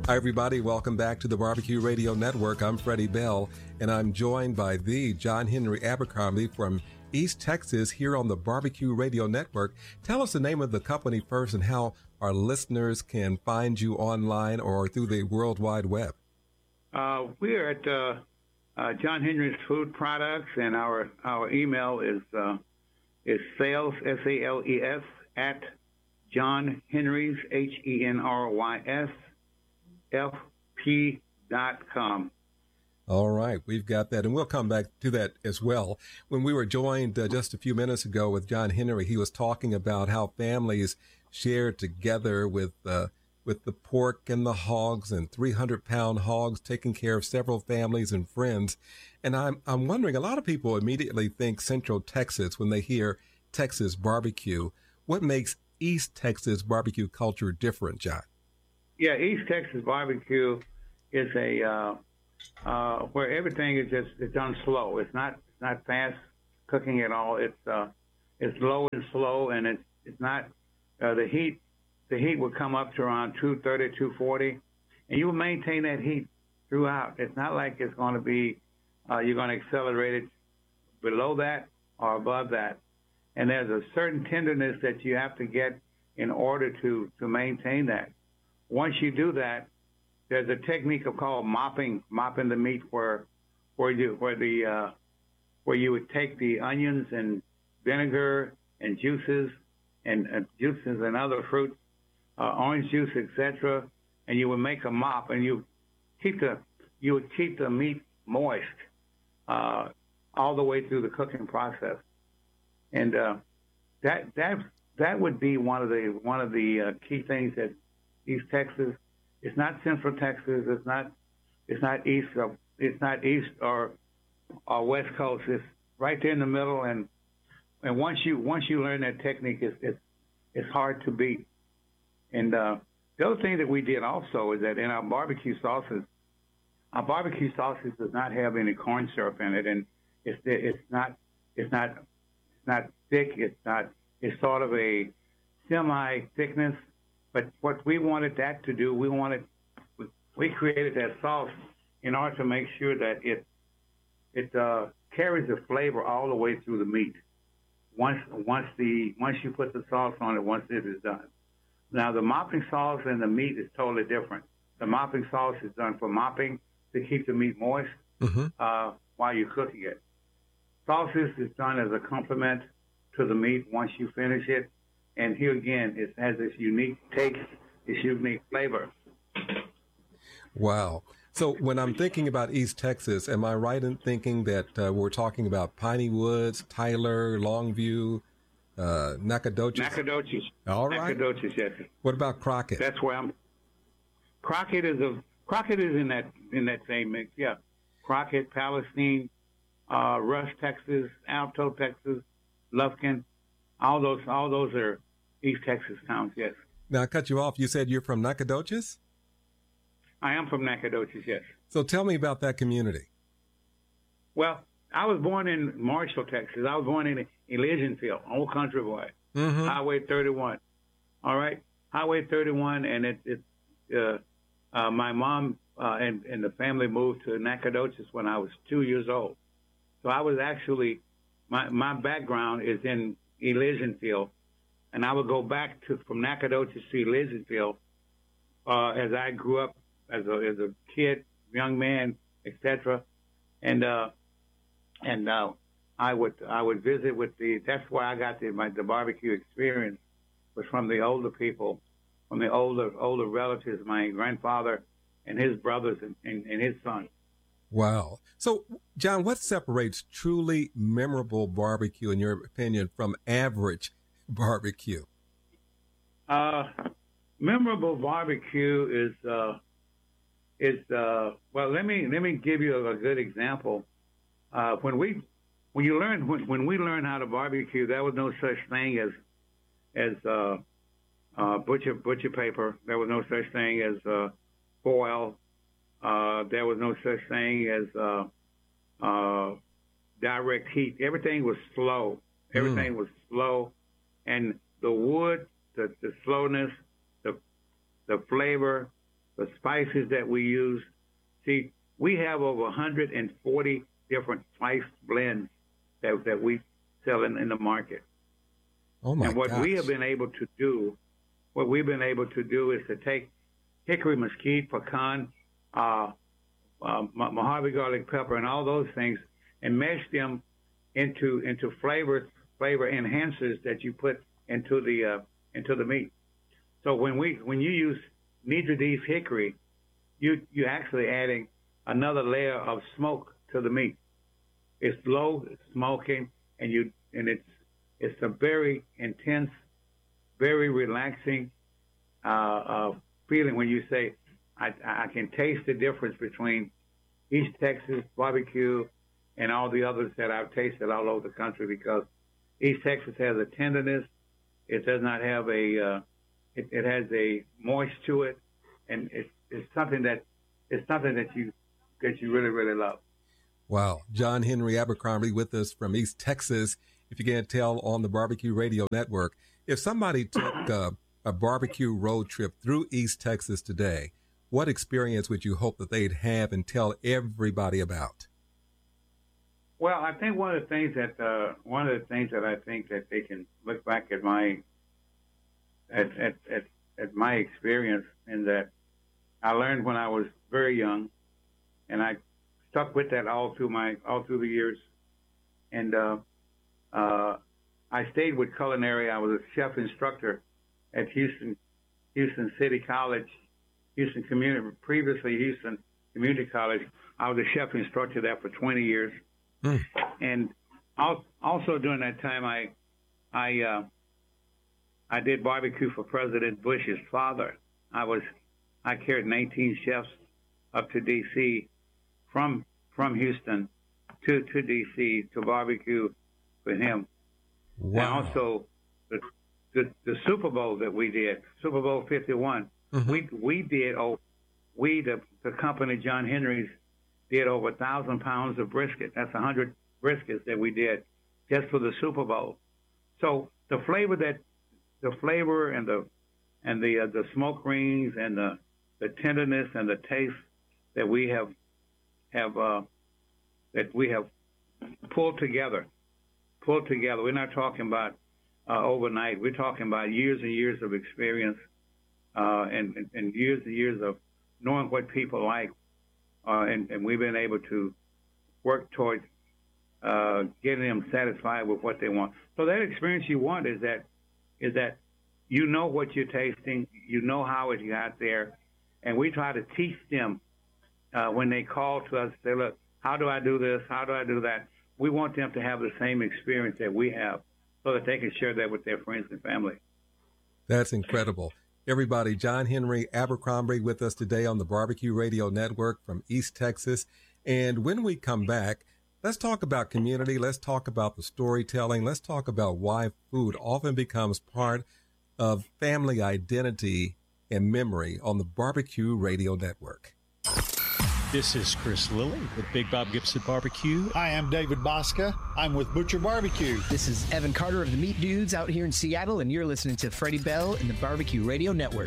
Hi, everybody. Welcome back to the Barbecue Radio Network. I'm Freddie Bell, and I'm joined by the John Henry Abercrombie from East Texas here on the Barbecue Radio Network. Tell us the name of the company first and how our listeners can find you online or through the World Wide Web. We're at John Henry's Food Products, and our email is sales, SALES, at John Henry's, HENRYS, FP.com. All right, we've got that, and we'll come back to that as well. When we were joined just a few minutes ago with John Henry, he was talking about how families shared together with the pork and the hogs and 300-pound hogs, taking care of several families and friends. And I'm wondering, a lot of people immediately think Central Texas when they hear Texas barbecue. What makes East Texas barbecue culture different, John? Yeah, East Texas barbecue is a where everything is it's done slow. It's not fast cooking at all. It's low and slow, and it's not the heat. The heat will come up to around 230, 240, and you will maintain that heat throughout. It's not like it's going to be you're going to accelerate it below that or above that. And there's a certain tenderness that you have to get in order to maintain that. Once you do that, there's a technique called mopping the meat, where you would take the onions and vinegar and juices and other fruits, orange juice, etc., and you would make a mop, and you would keep the meat moist all the way through the cooking process, and that would be one of the key things that East Texas. It's not Central Texas. It's not east. It's not east or West Coast. It's right there in the middle. And once you learn that technique, it's hard to beat. And the other thing that we did also is that in our barbecue sauces does not have any corn syrup in it, and it's not thick. It's sort of a semi thickness. But what we wanted that to do, we created that sauce in order to make sure that it carries the flavor all the way through the meat. Once you put the sauce on it, once it is done. Now the mopping sauce and the meat is totally different. The mopping sauce is done for mopping to keep the meat moist while you're cooking it. Sauces is done as a complement to the meat once you finish it. And here again, it has this unique taste, this unique flavor. Wow. So when I'm thinking about East Texas, am I right in thinking that we're talking about Piney Woods, Tyler, Longview, Nacogdoches? Nacogdoches. All right. Nacogdoches, yes. What about Crockett? That's where I'm. Crockett is in that same mix. Yeah. Crockett, Palestine, Rush, Texas, Alto, Texas, Lufkin. All those are East Texas towns, yes. Now, I cut you off. You said you're from Nacogdoches? I am from Nacogdoches, yes. So tell me about that community. Well, I was born in Marshall, Texas. I was born in Elysianfield, old country boy. Mm-hmm. Highway 31. All right? Highway 31, and my mom and the family moved to Nacogdoches when I was 2 years old. So I was actually, my background is in Elysianfield, and I would go back from Nacogdoches to Elysianfield as I grew up as a kid, young man, etc. And I would visit with that's where I got the barbecue experience, was from the older people, from the older relatives, my grandfather and his brothers and his son. Wow. So, John, what separates truly memorable barbecue, in your opinion, from average barbecue? Memorable barbecue is well. Let me give you a good example. When we learned how to barbecue, there was no such thing as butcher paper. There was no such thing as foil. There was no such thing as direct heat. Everything was slow. Everything was slow, and the wood, the slowness, the flavor, the spices that we use. See, we have over 140 different spice blends that we sell in the market. Oh my! And what gosh. we've been able to do is to take hickory, mesquite, pecan, Mojave garlic pepper, and all those things, and mash them into flavor enhancers that you put into the meat. So when you use Nidra Dee's hickory, you're actually adding another layer of smoke to the meat. It's low, it's smoking, and it's a very intense, very relaxing feeling when you say, I can taste the difference between East Texas barbecue and all the others that I've tasted all over the country, because East Texas has a tenderness. It does not have it has a moist to it, and it's something that you really, really love. Wow. John Henry Abercrombie with us from East Texas. If you can't tell, on the Barbecue Radio Network. If somebody took a barbecue road trip through East Texas today, what experience would you hope that they'd have and tell everybody about? Well, I think one of the things that I think that they can look back at my experience, in that I learned when I was very young, and I stuck with that all through the years. And I stayed with culinary. I was a chef instructor at Houston City College, Houston Community College. I was a chef instructor there for 20 years. And also during that time, I did barbecue for President Bush's father. I carried 19 chefs up to D.C. from Houston to D.C. to barbecue for him. Wow. And also the Super Bowl that we did, Super Bowl 51. Mm-hmm. The company John Henry's did over 1,000 pounds of brisket. That's 100 briskets that we did just for the Super Bowl. So the flavor and the smoke rings and the tenderness and the taste that we have pulled together. We're not talking about overnight. We're talking about years and years of experience, and years of knowing what people like, and we've been able to work toward getting them satisfied with what they want. So that experience you want is that you know what you're tasting, you know how it got there, and we try to teach them when they call to us, say, look, how do I do this? How do I do that? We want them to have the same experience that we have, so that they can share that with their friends and family. That's incredible. Everybody, John Henry Abercrombie with us today on the Barbecue Radio Network from East Texas. And when we come back, let's talk about community. Let's talk about the storytelling. Let's talk about why food often becomes part of family identity and memory on the Barbecue Radio Network. This is Chris Lilly with Big Bob Gibson Barbecue. Hi, I'm David Bosca. I'm with Butcher Barbecue. This is Evan Carter of the Meat Dudes out here in Seattle, and you're listening to Freddie Bell in the Barbecue Radio Network.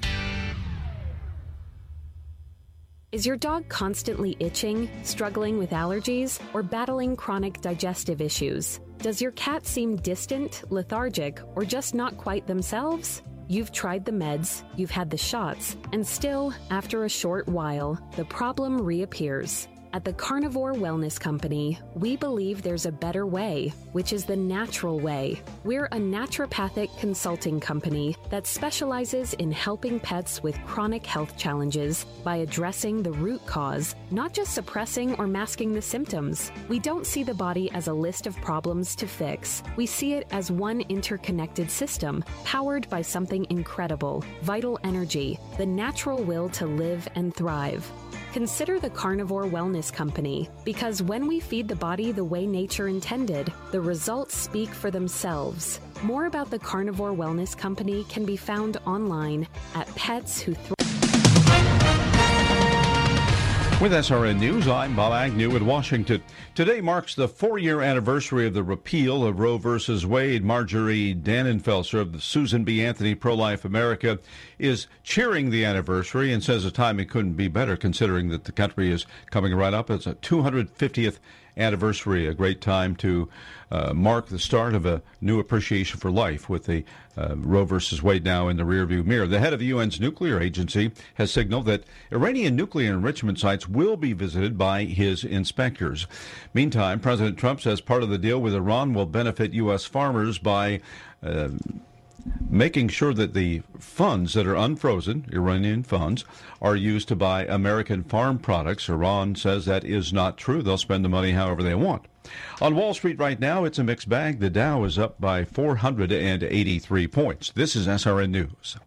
Is your dog constantly itching, struggling with allergies, or battling chronic digestive issues? Does your cat seem distant, lethargic, or just not quite themselves? You've tried the meds, you've had the shots, and still, after a short while, the problem reappears. At the Carnivore Wellness Company, we believe there's a better way, which is the natural way. We're a naturopathic consulting company that specializes in helping pets with chronic health challenges by addressing the root cause, not just suppressing or masking the symptoms. We don't see the body as a list of problems to fix. We see it as one interconnected system, powered by something incredible, vital energy, the natural will to live and thrive. Consider the Carnivore Wellness Company, because when we feed the body the way nature intended, the results speak for themselves. More about the Carnivore Wellness Company can be found online at Pets Who Thrive. With SRN News, I'm Bob Agnew in Washington. Today marks the 4-year anniversary of the repeal of Roe v. Wade. Marjorie Dannenfelser of the Susan B. Anthony Pro-Life America is cheering the anniversary and says the timing couldn't be better considering that the country is coming right up. It's a 250th anniversary, a great time to mark the start of a new appreciation for life with the Roe versus Wade now in the rearview mirror. The head of the UN's nuclear agency has signaled that Iranian nuclear enrichment sites will be visited by his inspectors. Meantime, President Trump says part of the deal with Iran will benefit U.S. farmers by making sure that the funds that are unfrozen, Iranian funds, are used to buy American farm products. Iran says that is not true. They'll spend the money however they want. On Wall Street right now, it's a mixed bag. The Dow is up by 483 points. This is SRN News.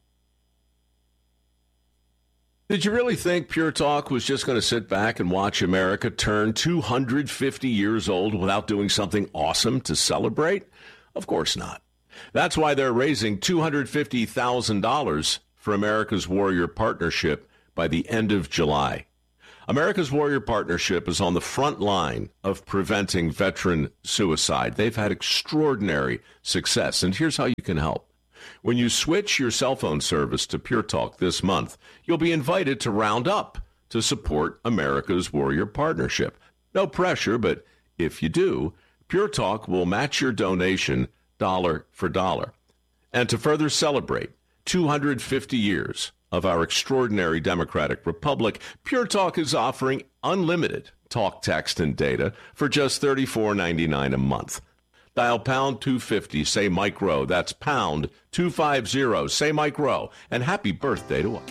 Did you really think Pure Talk was just going to sit back and watch America turn 250 years old without doing something awesome to celebrate? Of course not. That's why they're raising $250,000 for America's Warrior Partnership by the end of July. America's Warrior Partnership is on the front line of preventing veteran suicide. They've had extraordinary success, and here's how you can help. When you switch your cell phone service to Pure Talk this month, you'll be invited to round up to support America's Warrior Partnership. No pressure, but if you do, Pure Talk will match your donation dollar for dollar. And to further celebrate 250 years of our extraordinary democratic republic, Pure Talk is offering unlimited talk, text, and data for just $34.99 a month. Dial pound 250, say Mike Rowe. That's pound 250, say Mike Rowe. And happy birthday to us.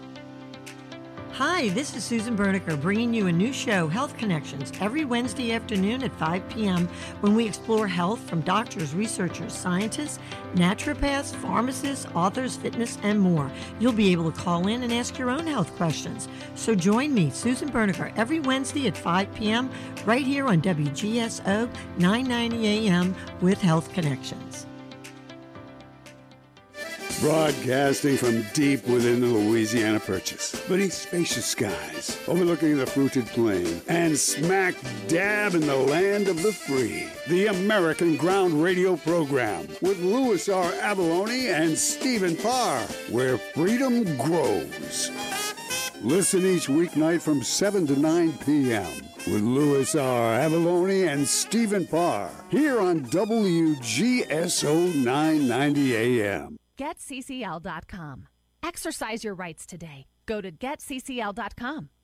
Hi, this is Susan Berniker bringing you a new show, Health Connections, every Wednesday afternoon at 5 p.m. when we explore health from doctors, researchers, scientists, naturopaths, pharmacists, authors, fitness, and more. You'll be able to call in and ask your own health questions. So join me, Susan Berniker, every Wednesday at 5 p.m. right here on WGSO 990 AM with Health Connections. Broadcasting from deep within the Louisiana Purchase, beneath spacious skies, overlooking the fruited plain, and smack dab in the land of the free. The American Ground Radio Program with Louis R. Avalone and Stephen Parr, where freedom grows. Listen each weeknight from 7 to 9 p.m. with Louis R. Avalone and Stephen Parr, here on WGSO 990 AM. GetCCL.com. Exercise your rights today. Go to GetCCL.com.